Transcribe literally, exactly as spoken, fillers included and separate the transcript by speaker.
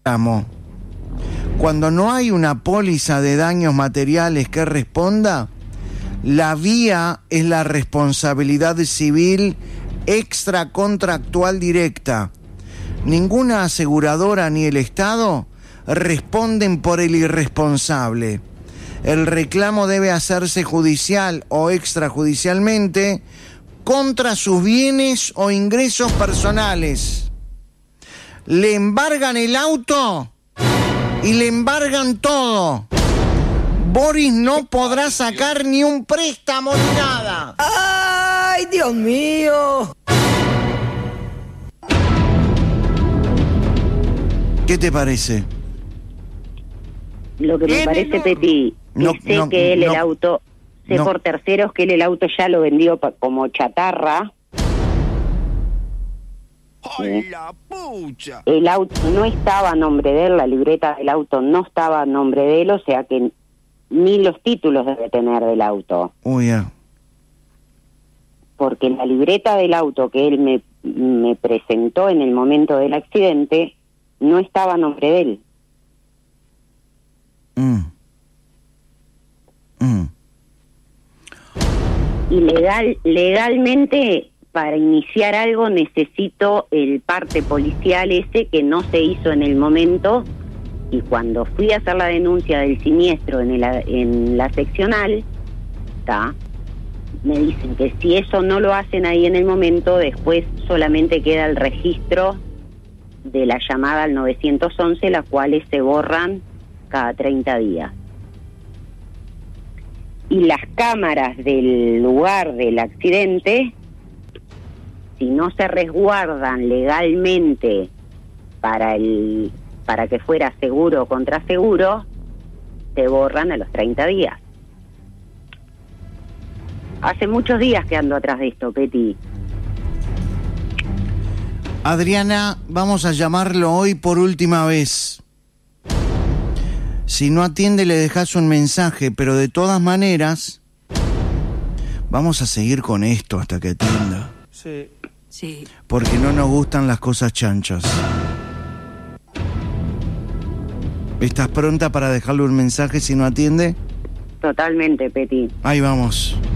Speaker 1: reclamo. Cuando no hay una póliza de daños materiales que responda, la vía es la responsabilidad civil extracontractual directa. Ninguna aseguradora ni el Estado responden por el irresponsable. El reclamo debe hacerse judicial o extrajudicialmente contra sus bienes o ingresos personales. Le embargan el auto y le embargan todo. Boris no podrá sacar ni un préstamo ni nada.
Speaker 2: ¡Ay, Dios mío!
Speaker 1: ¿Qué te parece?
Speaker 3: Lo que me parece, Peti,
Speaker 1: no,
Speaker 3: que sé
Speaker 1: no,
Speaker 3: que él
Speaker 1: no,
Speaker 3: el auto, sé
Speaker 1: no.
Speaker 3: por terceros que él el auto ya lo vendió pa- como chatarra.
Speaker 4: ¡Ay, la pucha!
Speaker 3: El auto no estaba a nombre de él, la libreta del auto no estaba a nombre de él, o sea que ni los títulos debe tener del auto.
Speaker 1: Uy, ya.
Speaker 3: Porque la libreta del auto que él me, me presentó en el momento del accidente no estaba a nombre de él.
Speaker 1: Mm. Mm.
Speaker 3: Y legal, legalmente, para iniciar algo necesito el parte policial ese que no se hizo en el momento, y cuando fui a hacer la denuncia del siniestro en, el, en la seccional, ¿tá? Me dicen que si eso no lo hacen ahí en el momento, después solamente queda el registro de la llamada al nueve once, las cuales se borran cada treinta días. Y las cámaras del lugar del accidente, si no se resguardan legalmente para el para que fuera seguro o contra seguro, se borran a los treinta días. Hace muchos días que ando atrás de esto, Peti.
Speaker 1: Adriana, vamos a llamarlo hoy por última vez. Si no atiende, le dejas un mensaje, pero de todas maneras, vamos a seguir con esto hasta que atienda.
Speaker 2: Sí. Sí.
Speaker 1: Porque no nos gustan las cosas chanchas. ¿Estás pronta para dejarle un mensaje si no atiende?
Speaker 3: Totalmente, Peti.
Speaker 1: Ahí vamos.